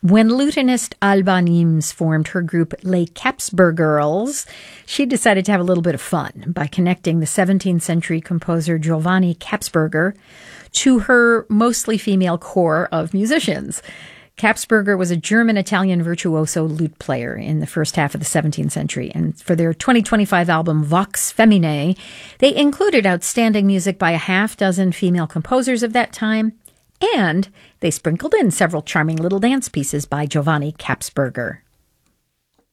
When lutenist Alba Nimes formed her group Les Capsber Girls, she decided to have a little bit of fun by connecting the 17th century composer Giovanni Capsberger to her mostly female core of musicians. Capsberger was a German-Italian virtuoso lute player in the first half of the 17th century, and for their 2025 album Vox Feminae, they included outstanding music by a half dozen female composers of that time, and they sprinkled in several charming little dance pieces by Giovanni Capsberger.